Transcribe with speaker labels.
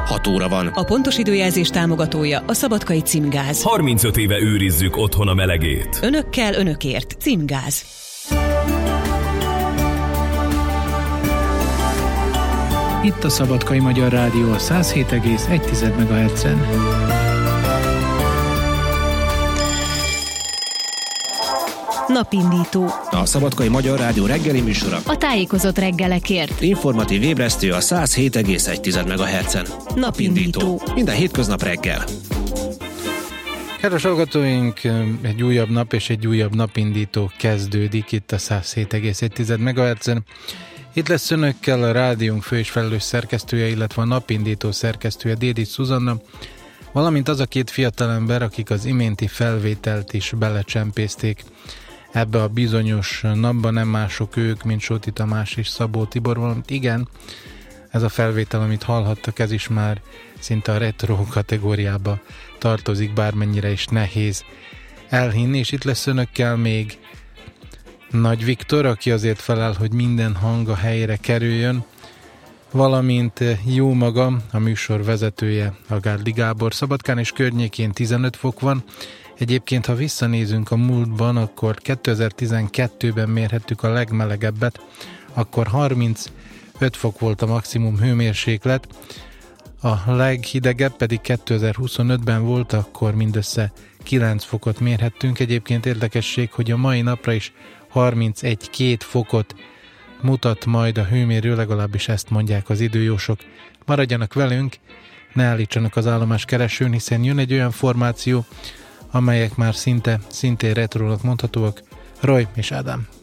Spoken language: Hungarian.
Speaker 1: 6 óra van.
Speaker 2: A pontos időjelzés támogatója a Szabadkai Címgáz.
Speaker 3: 35 éve őrizzük otthon a melegét.
Speaker 2: Önökkel, önökért. Címgáz.
Speaker 4: Itt a Szabadkai Magyar Rádió a 107,1 MHz-en.
Speaker 2: Napindító.
Speaker 1: A Szabadkai Magyar Rádió reggeli műsora.
Speaker 2: A tájékozott reggelekért.
Speaker 1: Informatív ébresztő a 107,1 MHz-en.
Speaker 2: Napindító.
Speaker 1: Minden hétköznap reggel.
Speaker 4: Kedves hallgatóink, egy újabb nap és egy újabb napindító kezdődik itt a 107,1 MHz-en. Itt lesz önökkel a rádiónk fő és felelős szerkesztője, illetve a napindító szerkesztője, Dédics Zuzanna, valamint az a két fiatalember, akik az iménti felvételt is belecsempészték ebbe a bizonyos napba, nem mások ők, mint Sóti Tamás és Szabó Tibor, valamint igen, ez a felvétel, amit hallhattak, ez is már szinte a retro kategóriába tartozik, bármennyire is nehéz elhinni, és itt lesz önökkel még Nagy Viktor, aki azért felel, hogy minden hang a helyre kerüljön, valamint jó magam, a műsor vezetője, Agárdi Gábor. Szabadkán és környékén 15 fok van. Egyébként, ha visszanézünk a múltban, akkor 2012-ben mérhettük a legmelegebbet, akkor 35 fok volt a maximum hőmérséklet, a leghidegebb pedig 2025-ben volt, akkor mindössze 9 fokot mérhettünk. Egyébként érdekesség, hogy a mai napra is 31-2 fokot mutat majd a hőmérő, legalábbis ezt mondják az időjósok. Maradjanak velünk, ne állítsanak az állomáskeresőn, hiszen jön egy olyan formáció, amelyek már szintén retrónak mondhatóak. Roy és Ádám.